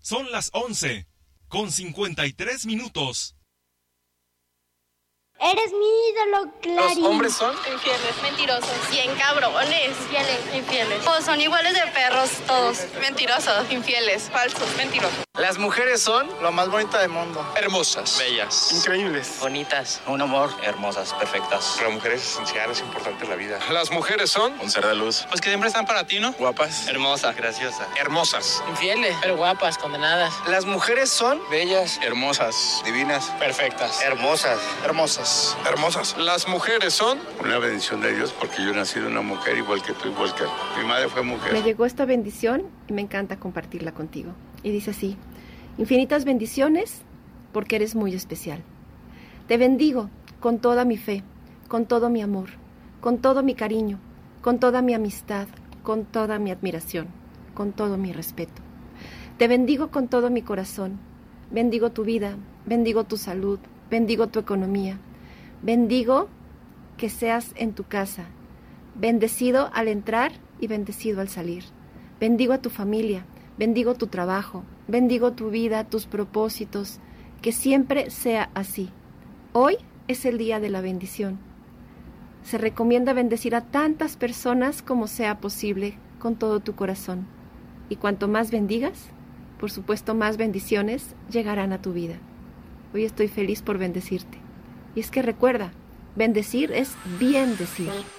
Son las 11:53. Eres mi ídolo, Clarín. Los hombres son infieles, mentirosos, bien cabrones, infieles. Todos son iguales de perros, todos. Mentirosos, infieles, falsos, mentirosos. Las mujeres son lo más bonito del mundo. Hermosas, bellas, increíbles, bonitas, un amor, hermosas, perfectas. La mujer es esencial, es importante en la vida. Las mujeres son un ser de luz. Pues que siempre están para ti, ¿no? Guapas, hermosas, graciosas, hermosas, infieles, pero guapas, condenadas. Las mujeres son bellas, hermosas, divinas, perfectas, hermosas, hermosas. Las mujeres son una bendición de Dios porque yo nací de una mujer igual que tú, igual que mi madre fue mujer. Me llegó esta bendición y me encanta compartirla contigo. Y dice así: infinitas bendiciones porque eres muy especial. Te bendigo con toda mi fe, con todo mi amor, con todo mi cariño, con toda mi amistad, con toda mi admiración, con todo mi respeto. Te bendigo con todo mi corazón. Bendigo tu vida, bendigo tu salud, bendigo tu economía. Bendigo que seas en tu casa, bendecido al entrar y bendecido al salir. Bendigo a tu familia, bendigo tu trabajo, bendigo tu vida, tus propósitos, que siempre sea así. Hoy es el día de la bendición. Se recomienda bendecir a tantas personas como sea posible con todo tu corazón. Y cuanto más bendigas, por supuesto más bendiciones llegarán a tu vida. Hoy estoy feliz por bendecirte. Y es que recuerda, bendecir es bien decir.